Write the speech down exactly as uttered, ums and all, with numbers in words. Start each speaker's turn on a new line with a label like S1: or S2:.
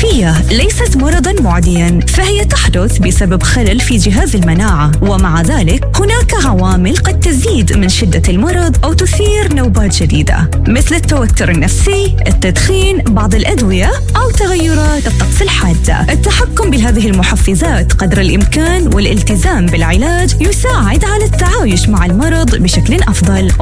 S1: الأنفية ليست مرضاً معدياً، فهي تحدث بسبب خلل في جهاز المناعة، ومع ذلك هناك عوامل قد تزيد من شدة المرض أو تثير نوبات جديدة، مثل التوتر النفسي، التدخين، بعض الأدوية أو تغيرات الطقس الحادة. التحكم بهذه المحفزات قدر الإمكان والالتزام بالعلاج يساعد على التعايش مع المرض بشكل أفضل.